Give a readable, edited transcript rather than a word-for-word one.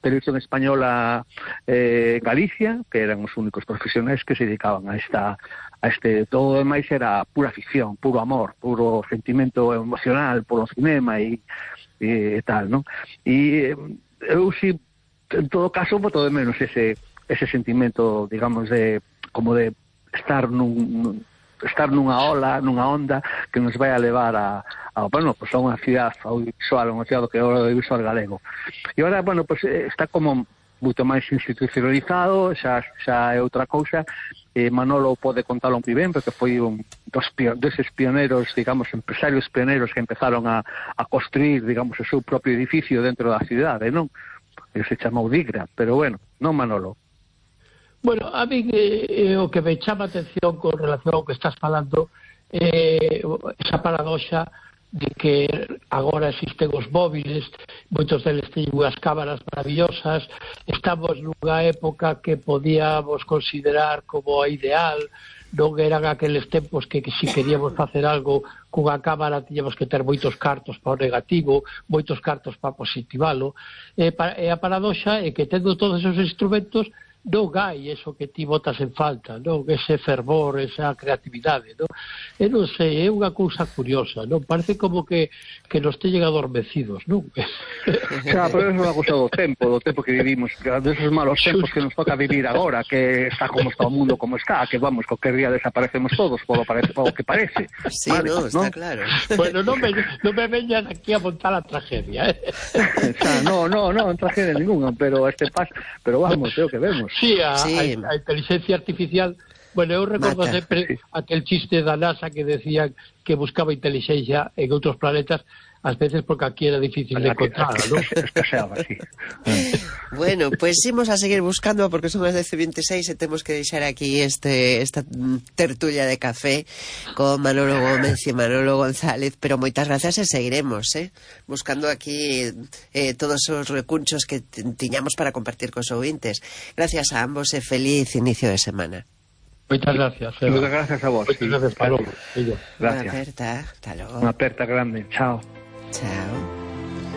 Televisión Española Galicia, que eran os únicos profesionais que se dedicaban a este, todo o demais era pura ficción, puro amor, puro sentimento emocional polo cinema e tal, non? E eu si, en todo caso, boto de menos ese sentimento, digamos, de como de estar nunha ola, nunha onda que nos vai a levar a unha cidade audiovisual, unha cidade que é o audiovisual galego. E agora, está como moito máis institucionalizado, xa é outra cousa. Manolo pode contalo moi ben, porque foi un deses pioneiros, digamos, empresarios pioneiros que empezaron a construir, digamos, o seu propio edificio dentro da cidade, non? Que se chamou Digra, pero bueno, non Manolo. Bueno, a mí o que me chama a atención con relación ao que estás falando esa paradoxa de que agora existen os móviles, moitos deles teñen unhas cámaras maravillosas, estamos nunha época que podíamos considerar como a ideal, non eran aqueles tempos que si queríamos facer algo cunha cámara tiñamos que ter moitos cartos para o negativo, moitos cartos para positivalo, e a paradoxa é que tendo todos esos instrumentos non hai eso que ti botas en falta, non? Ese fervor, esa creatividade, non? E non sei, é unha cousa curiosa, non? Parece como que nos teñen adormecidos, non? Xa, pero é unha cousa do tempo que vivimos, desos malos tempos que nos toca vivir agora, que está como está o mundo como está, que vamos, qualquer día desaparecemos todos, polo que parece. Sí, vale, no, está claro. Bueno, non me veñan aquí a montar a tragedia, Xa, non tragedia ninguna, pero pero vamos, é o que vemos. Sí, a inteligencia artificial. Bueno, eu recordo sempre aquel chiste da NASA que decían que buscaba inteligencia en outros planetas, ás veces porque aquí era difícil de encontrar, ¿no? Bueno, pues imos a seguir buscando porque son as 10:26 e temos que deixar aquí esta tertulia de café con Manolo Gómez e Manolo González, pero moitas gracias e seguiremos, buscando aquí todos os recunchos que tiñamos para compartir cos ouvintes. Gracias a ambos e feliz inicio de semana. Moitas gracias. Moitas gracias a vos. Moitas gracias, Pablo. Gracias. Unha aperta, hasta logo. Unha aperta grande, chao. Chao.